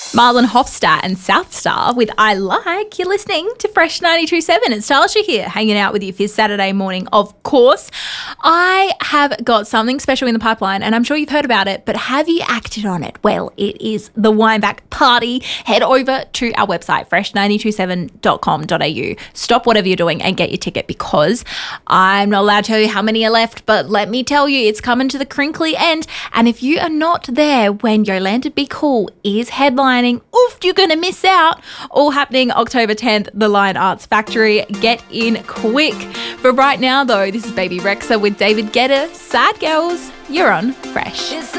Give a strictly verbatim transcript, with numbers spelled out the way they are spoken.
Marlon Hofstadt and Southstar with I Like. You're listening to Fresh ninety-two point seven. It's Talasha here, hanging out with you for this Saturday morning, of course. I have got something special in the pipeline, and I'm sure you've heard about it, but have you acted on it? Well, it is the Wineback Party. Head over to our website, fresh nine two seven dot com dot a u. Stop whatever you're doing and get your ticket, because I'm not allowed to tell you how many are left, but let me tell you, it's coming to the crinkly end. And if you are not there when Yolanda Be Cool is headlining, oof, you're going to miss out. All happening October tenth, the Lion Arts Factory. Get in quick. For right now, though, this is Baby Rexha with David Guetta. Sad Girls, you're on Fresh.